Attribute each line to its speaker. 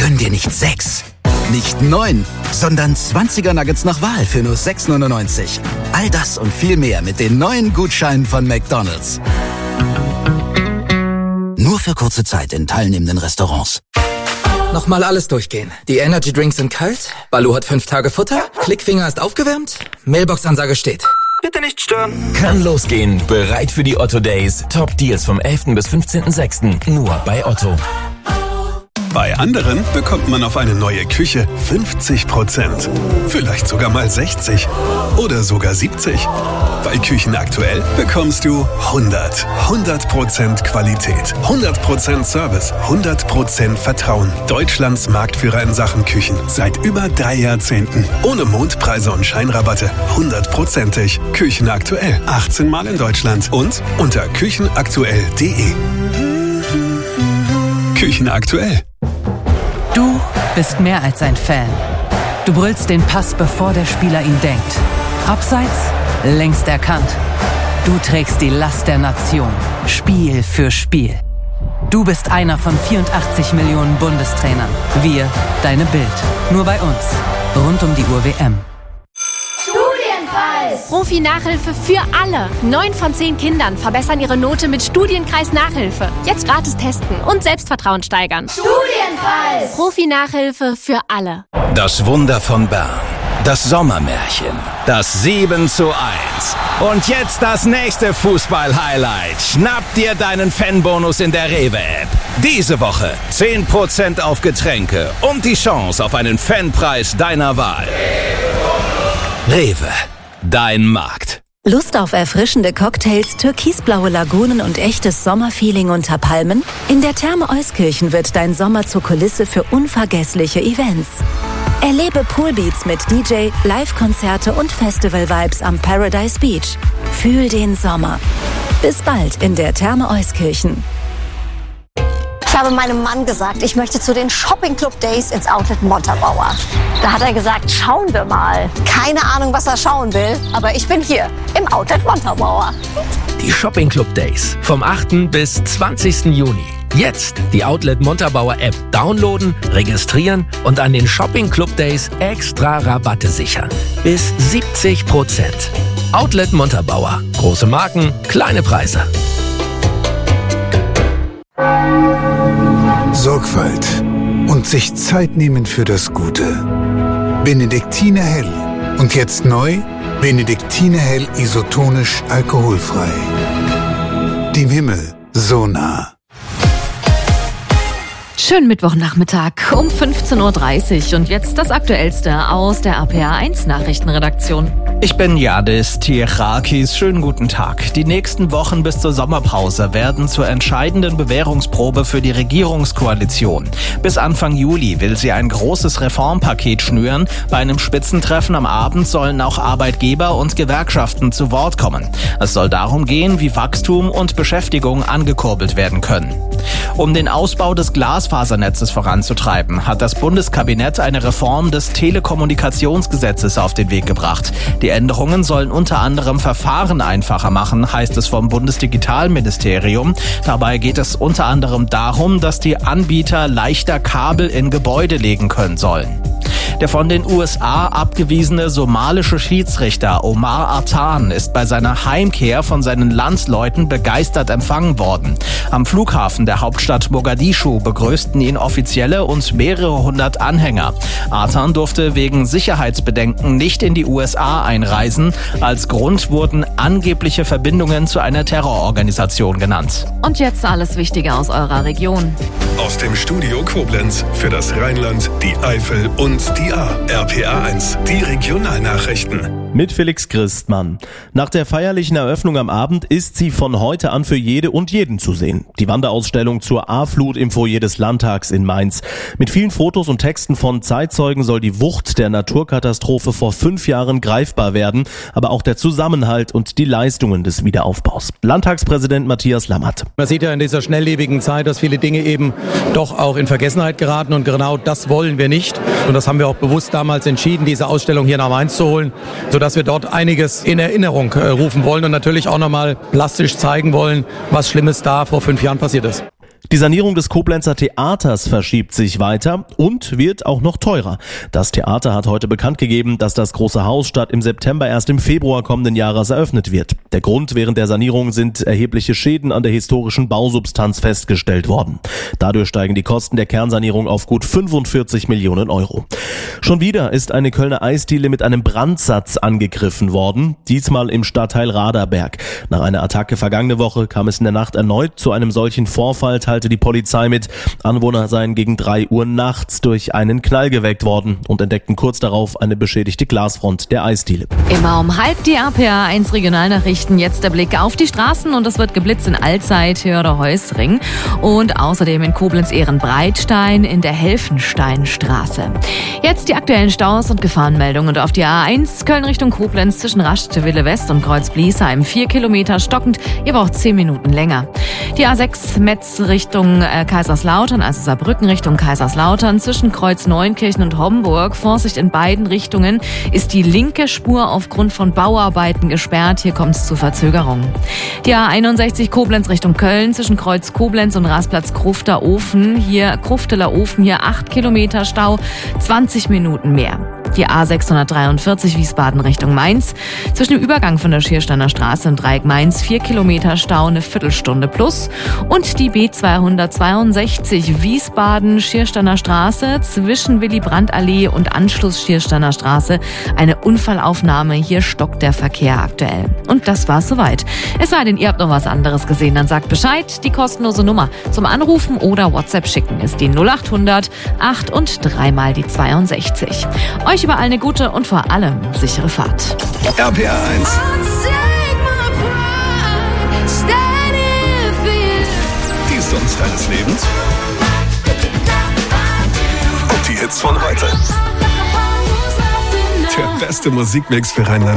Speaker 1: Gönn dir nicht 6, nicht 9, sondern 20er Nuggets nach Wahl für nur 6,99. All das und viel mehr mit den neuen Gutscheinen von McDonald's. Nur für kurze Zeit in teilnehmenden Restaurants.
Speaker 2: Nochmal alles durchgehen. Die Energy Drinks sind kalt, Baloo hat 5 Tage Futter, Klickfinger ist aufgewärmt, Mailbox-Ansage steht.
Speaker 3: Bitte nicht stören.
Speaker 4: Kann losgehen. Bereit für die Otto Days. Top Deals vom 11. bis 15.06. Nur bei Otto.
Speaker 5: Bei anderen bekommt man auf eine neue Küche 50%. Vielleicht sogar mal 60. Oder sogar 70. Bei Küchen aktuell bekommst du 100% Qualität, 100% Service, 100% Vertrauen. Deutschlands Marktführer in Sachen Küchen. Seit über 3 Jahrzehnten. Ohne Mondpreise und Scheinrabatte. 100%ig. Küchen aktuell. 18 Mal in Deutschland. Und unter küchenaktuell.de. Küchen aktuell.
Speaker 6: Du bist mehr als ein Fan. Du brüllst den Pass, bevor der Spieler ihn denkt. Abseits, längst erkannt. Du trägst die Last der Nation, Spiel für Spiel. Du bist einer von 84 Millionen Bundestrainern. Wir, deine Bild. Nur bei uns. Rund um die Uhr WM.
Speaker 7: Profi-Nachhilfe für alle. 9 von 10 Kindern verbessern ihre Note mit Studienkreis-Nachhilfe. Jetzt gratis testen und Selbstvertrauen steigern. Studienkreis! Profi-Nachhilfe für alle.
Speaker 1: Das Wunder von Bern. Das Sommermärchen. Das 7:1. Und jetzt das nächste Fußball-Highlight. Schnapp dir deinen Fanbonus in der Rewe-App. Diese Woche 10% auf Getränke und die Chance auf einen Fanpreis deiner Wahl. Rewe. Dein Markt.
Speaker 8: Lust auf erfrischende Cocktails, türkisblaue Lagunen und echtes Sommerfeeling unter Palmen? In der Therme Euskirchen wird dein Sommer zur Kulisse für unvergessliche Events. Erlebe Poolbeats mit DJ, Live-Konzerte und Festival-Vibes am Paradise Beach. Fühl den Sommer. Bis bald in der Therme Euskirchen.
Speaker 9: Ich habe meinem Mann gesagt, ich möchte zu den Shopping Club Days ins Outlet Montabaur. Da hat er gesagt, schauen wir mal. Keine Ahnung, was er schauen will, aber ich bin hier im Outlet Montabaur.
Speaker 10: Die Shopping Club Days vom 8. bis 20. Juni. Jetzt die Outlet Montabaur App downloaden, registrieren und an den Shopping Club Days extra Rabatte sichern. Bis 70%. Outlet Montabaur. Große Marken, kleine Preise.
Speaker 11: Sorgfalt und sich Zeit nehmen für das Gute. Benediktiner Hell. Und jetzt neu, Benediktiner Hell isotonisch alkoholfrei. Dem Himmel so nah.
Speaker 12: Schönen Mittwochnachmittag um 15.30 Uhr und jetzt das Aktuellste aus der RPA1 Nachrichtenredaktion.
Speaker 13: Ich bin Yadis Tiechakis. Schönen guten Tag. Die nächsten Wochen bis zur Sommerpause werden zur entscheidenden Bewährungsprobe für die Regierungskoalition. Bis Anfang Juli will sie ein großes Reformpaket schnüren. Bei einem Spitzentreffen am Abend sollen auch Arbeitgeber und Gewerkschaften zu Wort kommen. Es soll darum gehen, wie Wachstum und Beschäftigung angekurbelt werden können. Um den Ausbau des Glasfasernetzes voranzutreiben, hat das Bundeskabinett eine Reform des Telekommunikationsgesetzes auf den Weg gebracht. Die Änderungen sollen unter anderem Verfahren einfacher machen, heißt es vom Bundesdigitalministerium. Dabei geht es unter anderem darum, dass die Anbieter leichter Kabel in Gebäude legen können sollen. Der von den USA abgewiesene somalische Schiedsrichter Omar Artan ist bei seiner Heimkehr von seinen Landsleuten begeistert empfangen worden. Am Flughafen der Hauptstadt Mogadischu begrüßten ihn Offizielle und mehrere hundert Anhänger. Artan durfte wegen Sicherheitsbedenken nicht in die USA einreisen. Als Grund wurden angebliche Verbindungen zu einer Terrororganisation genannt.
Speaker 12: Und jetzt alles Wichtige aus eurer Region.
Speaker 5: Aus dem Studio Koblenz für das Rheinland, die Eifel und die A. RPA1, die Regionalnachrichten.
Speaker 14: Mit Felix Christmann. Nach der feierlichen Eröffnung am Abend ist sie von heute an für jede und jeden zu sehen. Die Wanderausstellung zur A-Flut im Foyer des Landtags in Mainz. Mit vielen Fotos und Texten von Zeitzeugen soll die Wucht der Naturkatastrophe vor 5 Jahren greifbar werden, aber auch der Zusammenhalt und die Leistungen des Wiederaufbaus. Landtagspräsident Matthias Lammert.
Speaker 15: Man sieht ja in dieser schnelllebigen Zeit, dass viele Dinge eben doch auch in Vergessenheit geraten und genau das wollen wir nicht. Und das haben wir auch bewusst damals entschieden, diese Ausstellung hier nach Mainz zu holen, sodass wir dort einiges in Erinnerung rufen wollen und natürlich auch nochmal plastisch zeigen wollen, was Schlimmes da vor 5 Jahren passiert ist.
Speaker 14: Die Sanierung des Koblenzer Theaters verschiebt sich weiter und wird auch noch teurer. Das Theater hat heute bekannt gegeben, dass das große Haus statt im September erst im Februar kommenden Jahres eröffnet wird. Der Grund: während der Sanierung sind erhebliche Schäden an der historischen Bausubstanz festgestellt worden. Dadurch steigen die Kosten der Kernsanierung auf gut 45 Millionen Euro. Schon wieder ist eine Kölner Eisdiele mit einem Brandsatz angegriffen worden, diesmal im Stadtteil Raderberg. Nach einer Attacke vergangene Woche kam es in der Nacht erneut zu einem solchen Vorfall, teilte die Polizei mit. Anwohner seien gegen 3 Uhr nachts durch einen Knall geweckt worden und entdeckten kurz darauf eine beschädigte Glasfront der Eisdiele.
Speaker 12: Immer um halb die RPA 1 Regionalnachrichten. Jetzt der Blick auf die Straßen und es wird geblitzt in Altzeit, Hörde-Heusring und außerdem in Koblenz-Ehrenbreitstein in der Helfensteinstraße. Jetzt die aktuellen Staus und Gefahrenmeldungen. Und auf die A1 Köln Richtung Koblenz zwischen Rastede West und Kreuz-Bliesheim 4 Kilometer stockend. Ihr braucht 10 Minuten länger. Die A6 Metz Richtung Kaiserslautern, also Saarbrücken Richtung Kaiserslautern, zwischen Kreuz Neunkirchen und Homburg. Vorsicht in beiden Richtungen, ist die linke Spur aufgrund von Bauarbeiten gesperrt. Hier kommt es zu Verzögerungen. Die A61 Koblenz Richtung Köln, zwischen Kreuz Koblenz und Rastplatz Krufteler Ofen, hier 8 Kilometer Stau, 20 Minuten mehr. Die A643 Wiesbaden Richtung Mainz, zwischen dem Übergang von der Schiersteiner Straße und Dreieck Mainz 4 Kilometer Stau, eine Viertelstunde plus. Und die B262 Wiesbaden Schiersteiner Straße zwischen Willy-Brandt-Allee und Anschluss Schiersteiner Straße, eine Unfallaufnahme. Hier stockt der Verkehr aktuell. Und das war's soweit. Es sei denn, ihr habt noch was anderes gesehen, dann sagt Bescheid. Die kostenlose Nummer zum Anrufen oder WhatsApp schicken ist die 0800 8 und 3 mal die 62. Euch überall eine gute und vor allem sichere Fahrt.
Speaker 5: RPA 1. Die Songs deines Lebens. Und die Hits von heute. Der beste Musikmix für Rheinland.